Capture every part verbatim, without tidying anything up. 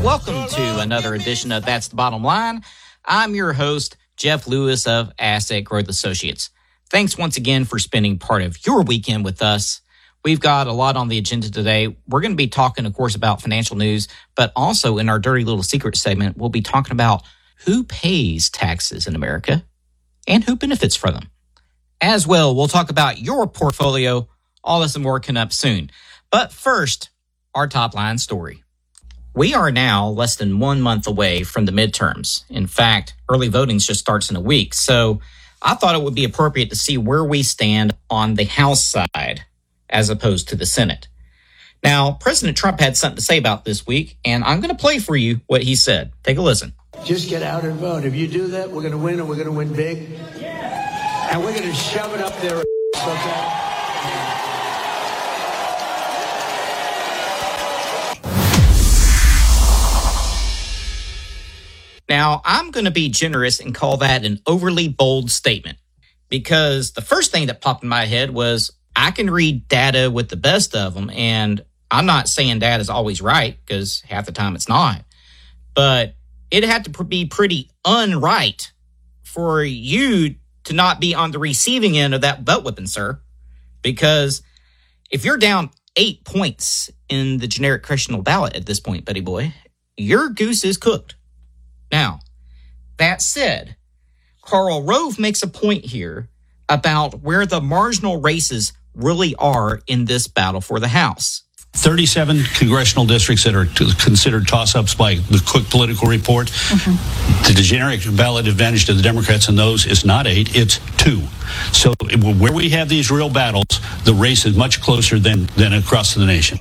welcome to another edition of That's the Bottom Line. I'm your host, Jeff Lewis of Asset Growth Associates. Thanks once again for spending part of your weekend with us. We've got a lot on the agenda today. We're going to be talking, of course, about financial news, but also in our Dirty Little Secret segment, we'll be talking about who pays taxes in America and who benefits from them. As well, we'll talk about your portfolio. All this and more coming up soon. But first, our top line story. We are now less than one month away from the midterms. In fact, early voting just starts in a week. So I thought it would be appropriate to see where we stand on the House side as opposed to the Senate. Now, President Trump had something to say about this week, and I'm going to play for you what he said. Take a listen. Just get out and vote. If you do that, we're going to win, and we're going to win big. Yeah. And we're going to shove it up there. Okay? Now, I'm going to be generous and call that an overly bold statement, because the first thing that popped in my head was I can read data with the best of them, and I'm not saying data is always right, because half the time it's not. But it had to be pretty unright for you to not be on the receiving end of that belt whipping, sir. Because if you're down eight points in the generic congressional ballot at this point, buddy boy, your goose is cooked. Now, that said, Karl Rove makes a point here about where the marginal races really are in this battle for the House. thirty-seven congressional districts that are t- considered toss-ups by the Quick Political Report. Mm-hmm. The generic ballot advantage to the Democrats in those is not eight, it's two. So where we have these real battles, the race is much closer than, than across the nation.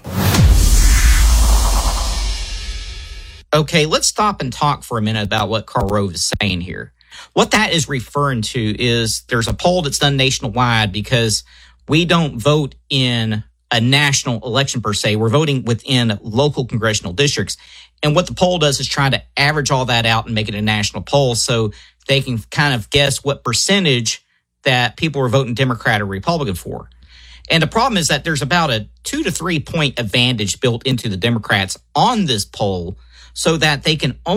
Okay, let's stop and talk for a minute about what Karl Rove is saying here. What that is referring to is there's a poll that's done nationwide because we don't vote in a national election per se. We're voting within local congressional districts. And what the poll does is try to average all that out and make it a national poll so they can kind of guess what percentage that people are voting Democrat or Republican for. And the problem is that there's about a two to three point advantage built into the Democrats on this poll so that they can only